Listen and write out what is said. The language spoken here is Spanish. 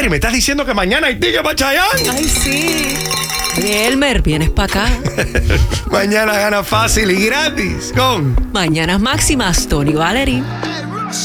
Mari, ¿me estás diciendo que mañana hay ticket para Chayanne? Ay, sí. Elmer, vienes para acá. Mañana gana fácil y gratis con Mañanas Máximas, Tony Valery.